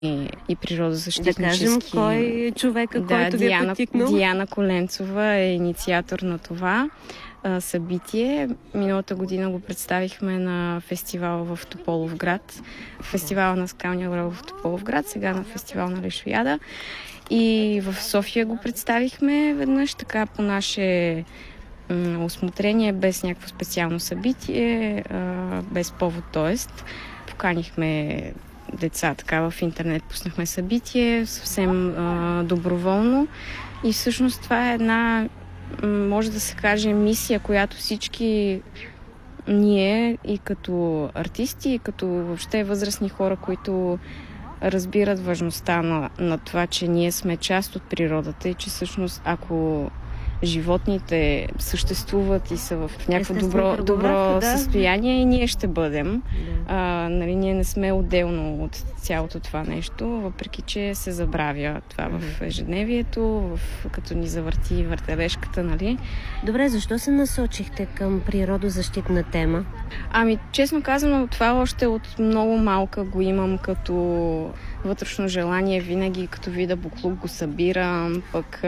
и природозащитнически. Да кажем, кой е човека, който ви е потикнал? Диана Коленцова е инициатор на това събитие. Миналата година го представихме на фестивал в Тополовград. Фестивала на скалния орел в Тополовград, сега на фестивал на Лешояда. И в София го представихме веднъж така по наше усмотрение, без някакво специално събитие, без повод, т.е. поканихме деца така в интернет, пуснахме събитие съвсем доброволно и всъщност това е една, може да се каже, мисия, която всички ние и като артисти, и като въобще възрастни хора, които разбират важността на това, че ние сме част от природата и че всъщност ако животните съществуват и са в някакво добро състояние, и ние ще бъдем. Нали, ние не сме отделно от цялото това нещо, въпреки че се забравя това в ежедневието, като ни завърти въртележката, нали. Добре, защо се насочихте към природозащитна тема? Ами, честно казано, това още от много малка го имам като вътрешно желание, винаги като видя буклук го събирам, пък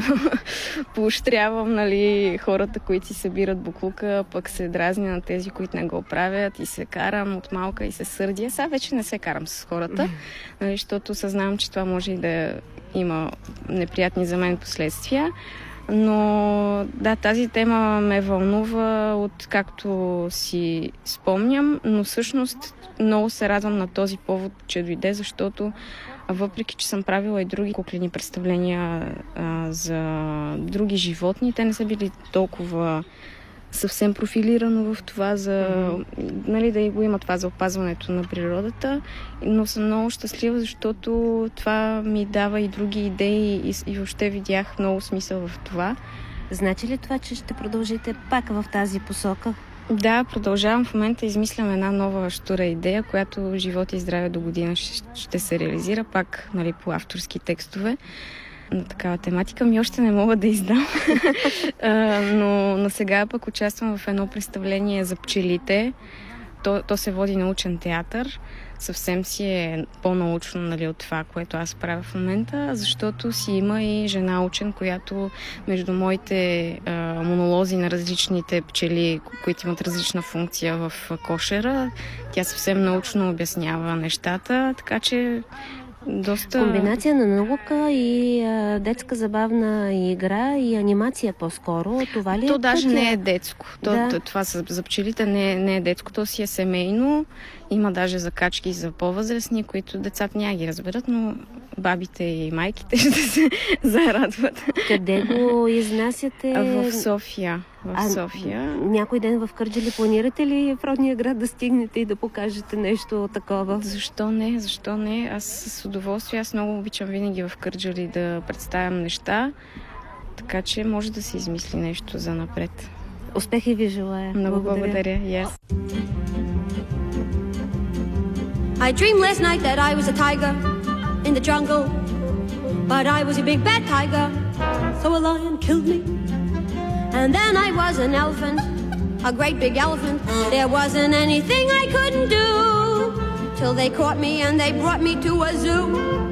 поощрявам, нали, хората, които си събират буклука, пък се дразня на тези, които не го правят и се карам от малка и се сърдя. Сега вече не се карам с хората, нали, защото съзнавам, че това може и да има неприятни за мен последствия. Но да, тази тема ме вълнува от както си спомням, но всъщност много се радвам на този повод, че дойде, защото въпреки че съм правила и други куклени представления за други животни, те не са били толкова съвсем профилирано в това нали, да го има това за опазването на природата, но съм много щастлива, защото това ми дава и други идеи и въобще видях много смисъл в това. Значи ли това, че ще продължите пак в тази посока? Да, продължавам. В момента измислям една нова щура идея, която живот и здраве до година ще се реализира пак, нали, по авторски текстове на такава тематика. Ми още не мога да издам. Но сега пък участвам в едно представление за пчелите. То се води научен театър. Съвсем си е по-научно, нали, от това, което аз правя в момента, защото си има и жена учен, която между моите монолози на различните пчели, които имат различна функция в кошера, тя съвсем научно обяснява нещата, така че доста... Комбинация на наука и детска забавна игра и анимация по-скоро. Това ли е? То даже не е детско. Това за пчелите не е детско. То си е семейно. Има даже закачки за по-възрастни, които децата няма ги разберат, но бабите и майките ще се зарадват. Къде го изнасяте? В София. София. Някой ден в Кърджали планирате ли в родния град да стигнете и да покажете нещо такова? Защо не? Аз с удоволствие. Аз много обичам винаги в Кърджали да представям неща, така че може да се измисли нещо за напред. Успехи ви желая. Много благодаря. Yes. I dreamed last night that I was a tiger in the jungle, but I was a big bad tiger, so a lion killed me. And then I was an elephant, a great big elephant. There wasn't anything I couldn't do, till they caught me and they brought me to a zoo.